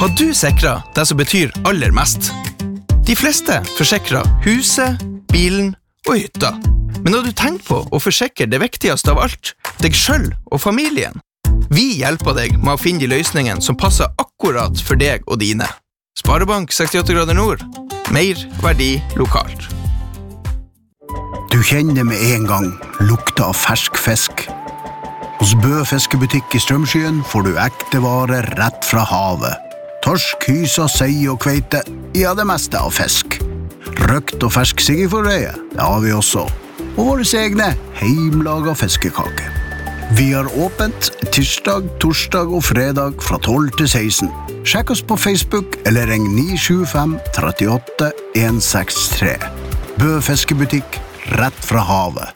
Har du sikret det som betyr aller mest? De fleste forsikrer huset, bilen og hytta. Men har du tenkt på å forsikre det viktigste av alt, deg selv og familien? Vi hjelper deg med å finne de løsningene som passer akkurat for deg og dine. Sparebank 68 grader nord. Mer verdi lokalt. Du kjenner med en gang lukta av fersk fisk. Hos Bø fiskebutikk i Strømskyen får du ekte varer rett fra havet. Torsk, hysa, sei og kveite, ja det meste av fisk. Røkt og fersk siggeforreie, det har vi også. Og våre egne heimlaga fiskekake. Vi har åpent tirsdag, torsdag og fredag fra 12 til 16. Sjekk oss på Facebook eller ring 975 38 163. Bø fiskebutikk, rett fra havet.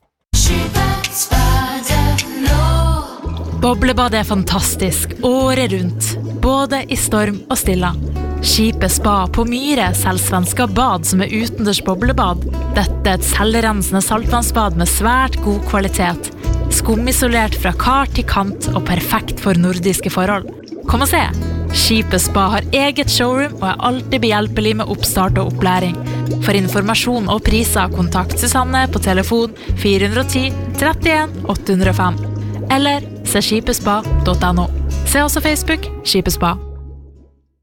Boblebad fantastisk, året rundt, både i storm og stilla. Skipet Spa på Myre selger svenska bad som utendørs boblebad. Dette et selvrensende saltvannsbad med svært god kvalitet. Skumisolert fra kar til kant og perfekt for nordiske forhold. Kom og se! Skipet Spa har eget showroom og alltid behjelpelig med oppstart og opplæring. For informasjon og priser, kontakt Susanne på telefon 410 31 805. Eller se skipespa.no. Se også Facebook Skipespa.